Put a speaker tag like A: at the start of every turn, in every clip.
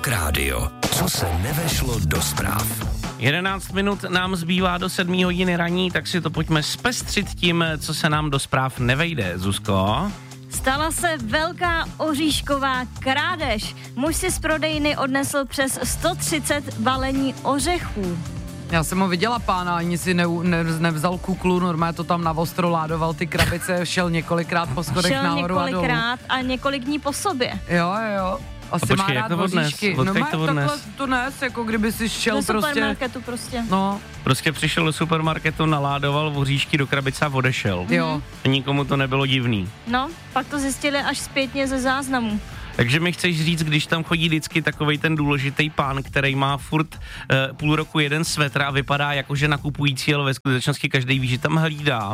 A: Rock Radio. Co se nevešlo do zpráv.
B: 11 minut nám zbývá do 7 hodiny raní, tak si to pojďme zpestřit tím, co se nám do zpráv nevejde. Zuzko?
C: Stala se velká oříšková krádež. Muž si z prodejny odnesl přes 130 balení ořechů.
D: Já jsem ho viděla, pána, ani si nevzal kuklu, normálně to tam navostro ládoval ty krabice, šel několikrát po schodech nahoru a dolů.
C: Šel několikrát a několik dní po sobě.
D: Jo. Asi má rád voříšky.
B: No má
D: takhle to nes, jako kdyby si šel
C: do
D: prostě...
C: supermarketu prostě.
D: No.
B: Prostě přišel do supermarketu, naládoval voříšky do krabice a odešel.
D: Jo.
B: Nikomu to nebylo divný.
C: No, pak to zjistili až zpětně ze záznamu.
B: Takže mi chceš říct, když tam chodí vždycky takovej ten důležitý pán, který má furt půl roku jeden svetr a vypadá jako, že nakupující, ale ve skutečnosti každý ví, že tam hlídá.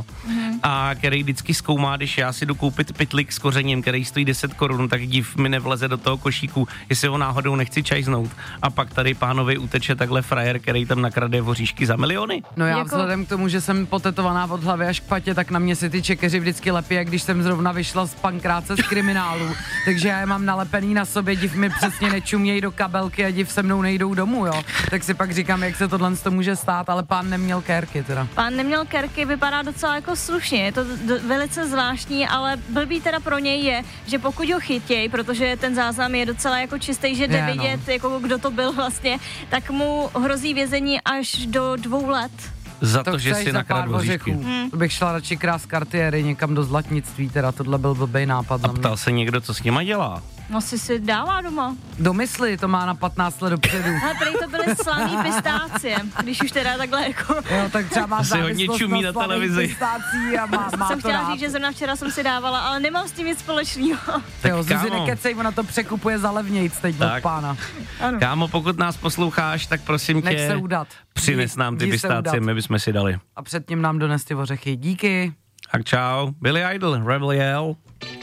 B: A který vždycky zkoumá, když já si jdu koupit pytlik s kořením, který stojí 10 korun, tak div mi nevleze do toho košíku, jestli ho náhodou nechci čajznout. A pak tady pánovi uteče takhle frajer, který tam nakrade voříšky za miliony.
D: No já vzhledem k tomu, že jsem potetovaná od hlavy až k patě, tak na mě si ty čekeři vždycky lepí, jak když jsem zrovna vyšla z pankráce z kriminálu. Takže já je mám nalepený na sobě, div mi přesně nečumějí do kabelky a div se mnou nejdou domů, jo. Tak si pak říkám, jak se tohle může stát, ale pán neměl kérky teda.
C: Pán neměl kérky, vypadá docela jako slušně, je to velice zvláštní, ale blbý teda pro něj je, že pokud ho chytěj, protože ten záznam je docela jako čistý, že jde vidět, jako kdo to byl vlastně, tak mu hrozí vězení až do 2 let.
B: Za to, že si nakradl voříšky.
D: To bych šla radši krást kartiéry někam do zlatnictví, teda tohle byl blbej nápad.
B: A ptal se někdo, co s nima dělá?
C: No si dává doma.
D: Domysli, to má na 15 let dopředu.
C: Ale prý to byly slaný pistácie, když už teda takhle jako...
D: Jo, tak třeba má závislost
B: čumí na televizi.
D: Pistácí a má
C: jsem
D: to
C: chtěla
D: rád.
C: říct, že zrovna včera jsem si dávala, ale nemám s tím nic společného.
D: Jo, Zuzi, nekecej, ona to překupuje za levnějc teď od pána.
C: Ano.
B: Kámo, pokud nás posloucháš, tak prosím
D: Nech
B: tě,
D: se udat.
B: přines nám ty pistácie, my bychom si dali.
D: A předtím nám dones ty ořechy. Díky.
B: Tak čau, Billy Idol, Rebel Yell.